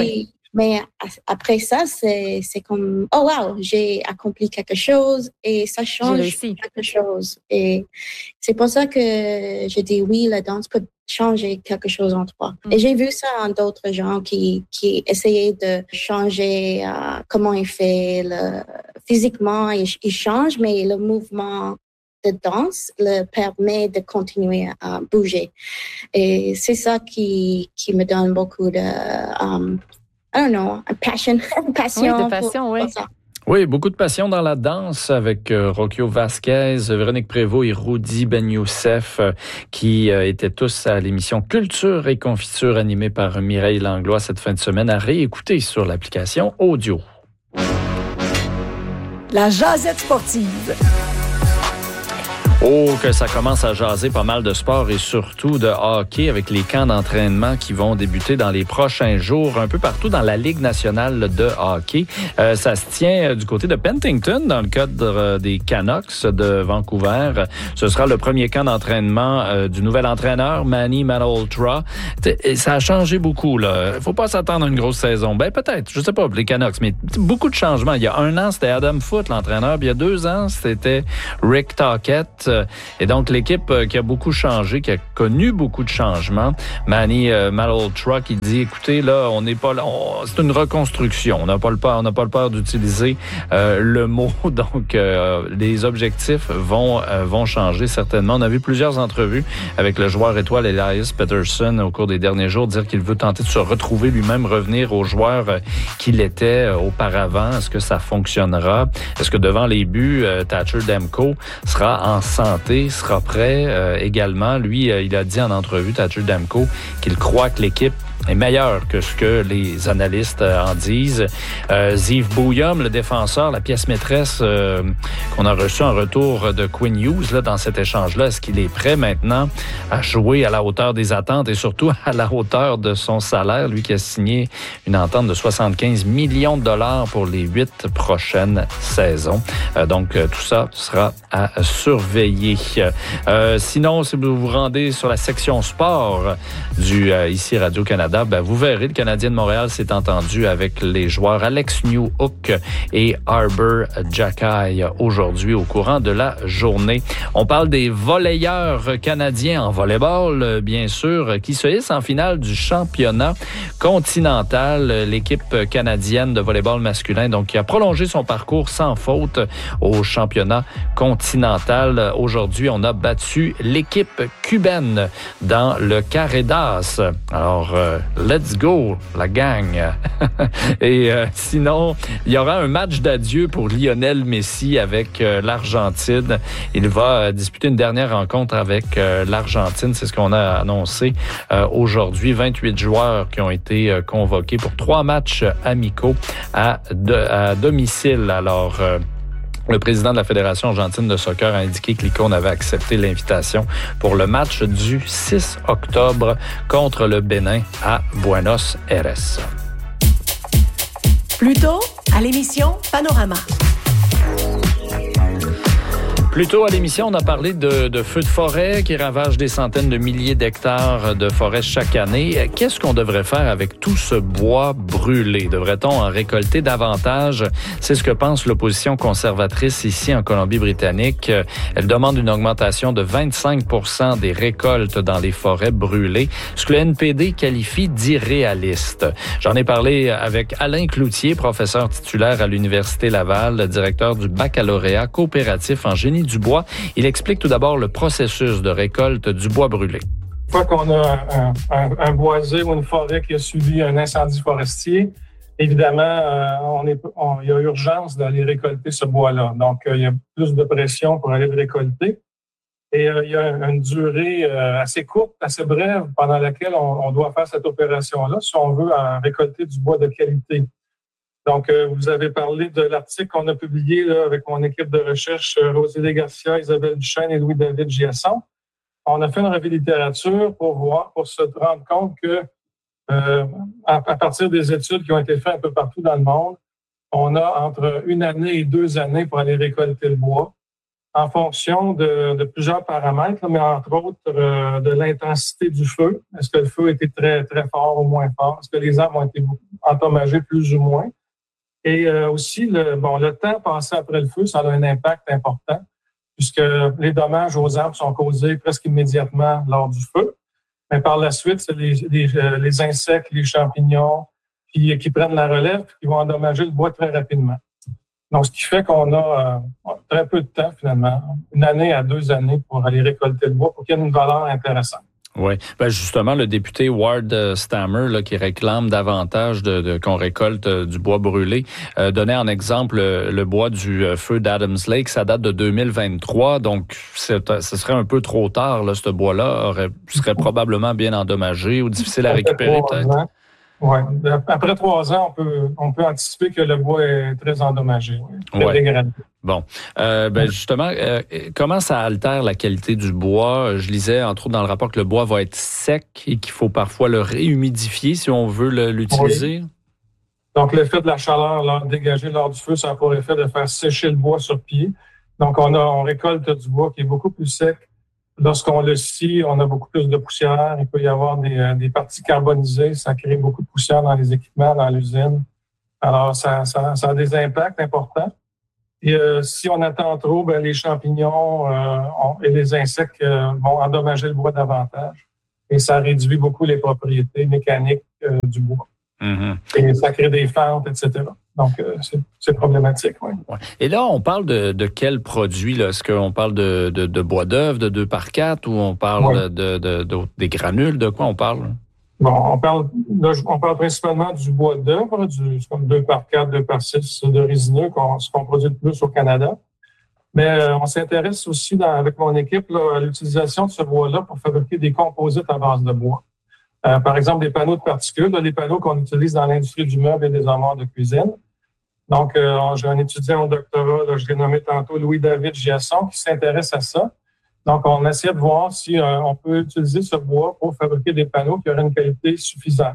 Mais après ça, c'est, c'est comme, oh wow, j'ai accompli quelque chose et ça change quelque chose. Et c'est pour ça que je dis oui, la danse peut changer quelque chose en toi. Mm. Et j'ai vu ça en d'autres gens qui, qui essayaient de changer euh, comment ils font le, physiquement, ils, ils changent, mais le mouvement de danse le permet de continuer à bouger. Et c'est ça qui, qui me donne beaucoup de... Um, I don't know, passion, passion. Oui, de passion, pour, oui. pour ça. Oui, beaucoup de passion dans la danse avec euh, Rocio Vasquez, Véronique Prévost et Rudy Ben Youssef euh, qui euh, étaient tous à l'émission Culture et Confiture animée par Mireille Langlois cette fin de semaine à réécouter sur l'application audio. La jasette sportive. Oh, que ça commence à jaser pas mal de sport et surtout de hockey avec les camps d'entraînement qui vont débuter dans les prochains jours un peu partout dans la Ligue nationale de hockey. Euh, ça se tient du côté de Penticton dans le cadre des Canucks de Vancouver. Ce sera le premier camp d'entraînement euh, du nouvel entraîneur, Manny Malhotra. Et ça a changé beaucoup, là. Faut pas s'attendre à une grosse saison. Ben, peut-être, je sais pas, pour les Canucks, mais beaucoup de changements. Il y a un an, c'était Adam Foote, l'entraîneur. Puis il y a deux ans, c'était Rick Tocchet. Et donc, l'équipe qui a beaucoup changé, qui a connu beaucoup de changements, Manny euh, Malhotra qui dit, écoutez, là, on n'est pas là, on, c'est une reconstruction. On n'a pas le peur, on n'a pas le peur d'utiliser euh, le mot. Donc, euh, les objectifs vont euh, vont changer certainement. On a vu plusieurs entrevues avec le joueur étoile Elias Pettersson au cours des derniers jours dire qu'il veut tenter de se retrouver lui-même, revenir au joueur euh, qu'il était euh, auparavant. Est-ce que ça fonctionnera? Est-ce que devant les buts, euh, Thatcher Demko sera en santé, sera prêt euh, également. Lui, euh, il a dit en entrevue, Thatcher Demko, qu'il croit que l'équipe est meilleur que ce que les analystes en disent. Euh, Ziv Bouyam, le défenseur, la pièce maîtresse euh, qu'on a reçue en retour de Quinn Hughes là, dans cet échange-là, est-ce qu'il est prêt maintenant à jouer à la hauteur des attentes et surtout à la hauteur de son salaire, lui qui a signé une entente de soixante-quinze millions de dollars pour les huit prochaines saisons. Euh, donc, euh, tout ça sera à surveiller. Euh, sinon, si vous vous rendez sur la section sport du euh, ici Radio-Canada, ben, vous verrez, le Canadien de Montréal s'est entendu avec les joueurs Alex Newhook et Arber Xhekaj aujourd'hui au courant de la journée. On parle des volleyeurs canadiens en volleyball, bien sûr, qui se hissent en finale du championnat continental. L'équipe canadienne de volleyball masculin, donc, qui a prolongé son parcours sans faute au championnat continental. Aujourd'hui, on a battu l'équipe cubaine dans le carré d'as. Alors, euh, let's go, la gang. Et euh, sinon, il y aura un match d'adieu pour Lionel Messi avec euh, l'Argentine. Il va euh, disputer une dernière rencontre avec euh, l'Argentine. C'est ce qu'on a annoncé euh, aujourd'hui. vingt-huit joueurs qui ont été euh, convoqués pour trois matchs amicaux à, de, à domicile. Alors, euh, le président de la Fédération argentine de soccer a indiqué que l'I C O N avait accepté l'invitation pour le match du six octobre contre le Bénin à Buenos Aires. Plus tôt, à l'émission Panorama. Plus tôt à l'émission, on a parlé de, de feux de forêt qui ravagent des centaines de milliers d'hectares de forêt chaque année. Qu'est-ce qu'on devrait faire avec tout ce bois brûlé? Devrait-on en récolter davantage? C'est ce que pense l'opposition conservatrice ici en Colombie-Britannique. Elle demande une augmentation de vingt-cinq pour cent des récoltes dans les forêts brûlées, ce que le N P D qualifie d'irréaliste. J'en ai parlé avec Alain Cloutier, professeur titulaire à l'Université Laval, directeur du baccalauréat coopératif en génie du bois. Il explique tout d'abord le processus de récolte du bois brûlé. Une fois qu'on a un, un, un boisé ou une forêt qui a subi un incendie forestier, évidemment, euh, on est, on, il y a urgence d'aller récolter ce bois-là. Donc, euh, il y a plus de pression pour aller le récolter. Et euh, il y a une durée euh, assez courte, assez brève, pendant laquelle on, on doit faire cette opération-là si on veut en récolter du bois de qualité. Donc, euh, vous avez parlé de l'article qu'on a publié là, avec mon équipe de recherche, euh, Rosélie Garcia, Isabelle Duchesne et Louis-David Giasson. On a fait une revue de littérature pour voir, pour se rendre compte que euh, à, à partir des études qui ont été faites un peu partout dans le monde, on a entre une année et deux années pour aller récolter le bois. en fonction de, de plusieurs paramètres, mais entre autres euh, de l'intensité du feu. Est-ce que le feu était très, très fort ou moins fort? Est-ce que les arbres ont été endommagés plus ou moins? Et euh, aussi, le, bon, le temps passé après le feu, ça a un impact important, puisque les dommages aux arbres sont causés presque immédiatement lors du feu. Mais par la suite, c'est les, les, les insectes, les champignons qui, qui prennent la relève et qui vont endommager le bois très rapidement. Donc, ce qui fait qu'on a euh, très peu de temps, finalement, une année à deux années pour aller récolter le bois pour qu'il y ait une valeur intéressante. Oui. Ben justement, le député Ward Stammer, là, qui réclame davantage de, de qu'on récolte euh, du bois brûlé, euh, donnait en exemple le, le bois du euh, feu d'Adams Lake. Ça date de deux mille vingt-trois, donc c'est, ce serait un peu trop tard. Là, ce bois-là aurait, serait probablement bien endommagé ou difficile à récupérer, peut-être. Oui. Après trois ans, on peut, on peut anticiper que le bois est très endommagé, oui, très ouais. dégradé. Bon, euh, ben justement, euh, comment ça altère la qualité du bois? Je lisais, entre autres, dans le rapport que le bois va être sec et qu'il faut parfois le réhumidifier si on veut le, l'utiliser. Oui. Donc, l'effet de la chaleur là, dégagée lors du feu, ça a pour effet de faire sécher le bois sur pied. Donc, on, a, on récolte du bois qui est beaucoup plus sec. Lorsqu'on le scie, on a beaucoup plus de poussière. Il peut y avoir des, des parties carbonisées. Ça crée beaucoup de poussière dans les équipements, dans l'usine. Alors, ça, ça, ça a des impacts importants. Et euh, si on attend trop, ben, les champignons euh, on, et les insectes euh, vont endommager le bois davantage. Et ça réduit beaucoup les propriétés mécaniques euh, du bois. Mm-hmm. Et ça crée des fentes, et cetera. Donc, euh, c'est, c'est problématique, oui. Ouais. Et là, on parle de, de quel produit, là? Est-ce qu'on parle de, de, de bois d'œuvre, de deux par quatre, ou on parle ouais. de, de, de, des granules? De quoi on parle? Bon, on parle, là, on parle principalement du bois d'œuvre, du comme deux par quatre, deux par six de résineux, qu'on, ce qu'on produit le plus au Canada. Mais euh, on s'intéresse aussi, dans, avec mon équipe, là, à l'utilisation de ce bois-là pour fabriquer des composites à base de bois. Euh, par exemple, des panneaux de particules, là, les panneaux qu'on utilise dans l'industrie du meuble et des armoires de cuisine. Donc, euh, j'ai un étudiant au doctorat, là, je l'ai nommé tantôt, Louis-David Giasson, qui s'intéresse à ça. Donc, on essaie de voir si euh, on peut utiliser ce bois pour fabriquer des panneaux qui auraient une qualité suffisante.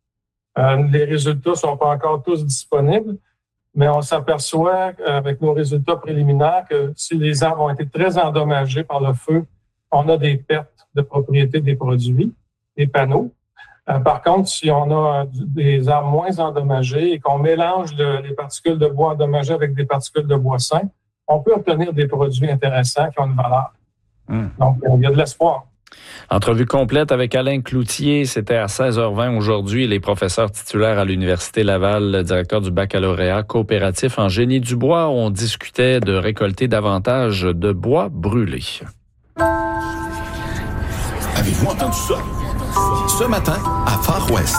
Euh, les résultats ne sont pas encore tous disponibles, mais on s'aperçoit avec nos résultats préliminaires que si les arbres ont été très endommagés par le feu, on a des pertes de propriété des produits, des panneaux. Euh, par contre, si on a des arbres moins endommagés et qu'on mélange le, les particules de bois endommagées avec des particules de bois sain, on peut obtenir des produits intéressants qui ont une valeur. Mmh. Donc, il y a de l'espoir. Entrevue complète avec Alain Cloutier, c'était à seize heures vingt aujourd'hui. Les professeurs titulaires à l'Université Laval, directeur du baccalauréat coopératif en génie du bois, on discutait de récolter davantage de bois brûlé. Avez-vous entendu ça? Ce matin, à Far West.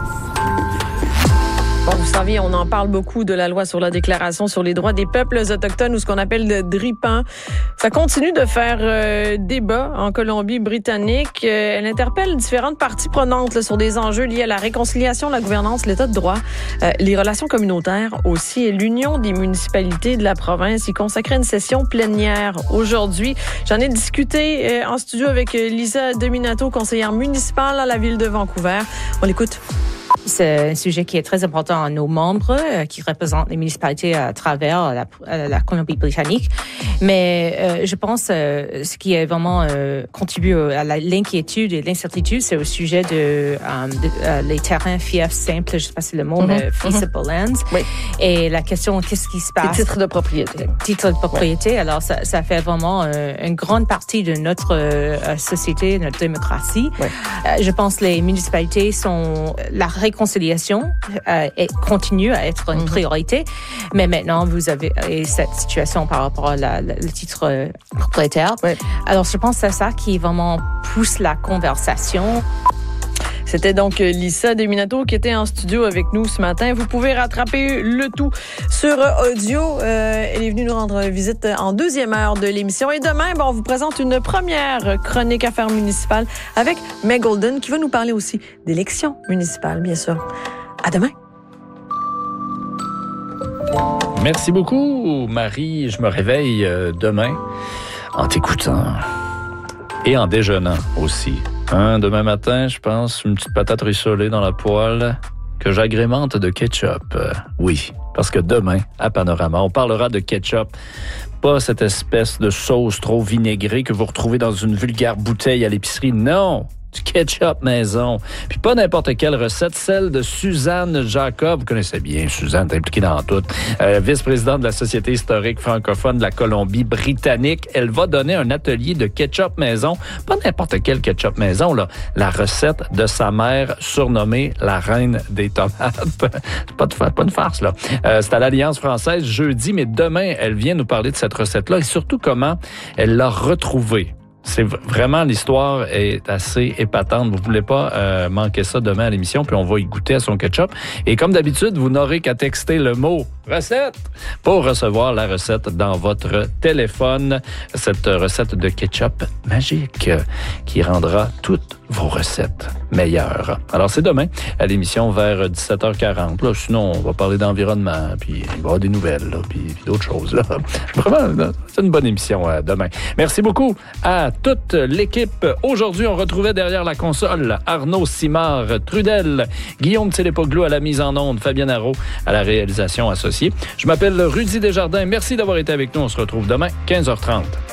Bon, vous savez, on en parle beaucoup de la loi sur la Déclaration sur les droits des peuples autochtones, ou ce qu'on appelle le D R I P A N. Ça continue de faire euh, débat en Colombie-Britannique. Euh, elle interpelle différentes parties prenantes là, sur des enjeux liés à la réconciliation, la gouvernance, l'état de droit, euh, les relations communautaires aussi, et l'Union des municipalités de la province y consacrait une session plénière aujourd'hui. J'en ai discuté euh, en studio avec Lisa Dominato, conseillère municipale à la ville de Vancouver. On l'écoute. C'est un sujet qui est très important à nos membres, euh, qui représentent les municipalités à travers la, la Colombie-Britannique. Mais euh, je pense euh, ce qui est vraiment euh, contribue à la, l'inquiétude et l'incertitude, c'est au sujet de, euh, de euh, les terrains fiefs simples, je ne sais pas si le mot, mm-hmm. mais feasible mm-hmm. lands. Oui. Et la question, qu'est-ce qui se passe? Les titres de propriété. Titres de propriété. Oui. Alors, ça, ça fait vraiment euh, une grande partie de notre euh, société, notre démocratie. Oui. Euh, je pense que les municipalités sont la réconciliation euh, et continue à être une priorité. Mm-hmm. Mais maintenant, vous avez cette situation par rapport à la, la, le titre euh, propriétaire. Oui. Alors, je pense que c'est ça qui vraiment pousse la conversation. C'était donc Lisa Dominato qui était en studio avec nous ce matin. Vous pouvez rattraper le tout sur audio. Euh, elle est venue nous rendre visite en deuxième heure de l'émission. Et demain, bon, on vous présente une première chronique affaires municipales avec Meg Golden qui va nous parler aussi d'élections municipales, bien sûr. À demain. Merci beaucoup, Marie. Je me réveille demain en t'écoutant et en déjeunant aussi. Hein, demain matin, je pense, une petite patate rissolée dans la poêle, que j'agrémente de ketchup. Euh, oui, parce que demain, à Panorama, on parlera de ketchup. Pas cette espèce de sauce trop vinaigrée que vous retrouvez dans une vulgaire bouteille à l'épicerie. Non! Du ketchup maison. Puis pas n'importe quelle recette, celle de Suzanne Jacob. Vous connaissez bien Suzanne, est impliquée dans tout. Euh, vice-présidente de la Société historique francophone de la Colombie-Britannique. Elle va donner un atelier de ketchup maison. Pas n'importe quel ketchup maison, là. La recette de sa mère, surnommée la reine des tomates. C'est pas, de, pas une farce, là. Euh, c'est à l'Alliance française jeudi, mais demain, elle vient nous parler de cette recette-là et surtout comment elle l'a retrouvée. C'est vraiment, l'histoire est assez épatante. Vous voulez pas euh, manquer ça demain à l'émission, puis on va y goûter à son ketchup. Et comme d'habitude, vous n'aurez qu'à texter le mot « recette » pour recevoir la recette dans votre téléphone. Cette recette de ketchup magique qui rendra toutes vos recettes meilleures. Alors, c'est demain à l'émission vers dix-sept heures quarante. Là, sinon, on va parler d'environnement, puis il va y avoir des nouvelles, là, puis, puis d'autres choses. Là. Vraiment, c'est une bonne émission euh, demain. Merci beaucoup à toute l'équipe. Aujourd'hui, on retrouvait derrière la console Arnaud Simard Trudel, Guillaume Télépoglou à la mise en onde, Fabienne Haro à la réalisation associée. Je m'appelle Rudy Desjardins. Merci d'avoir été avec nous. On se retrouve demain, quinze heures trente.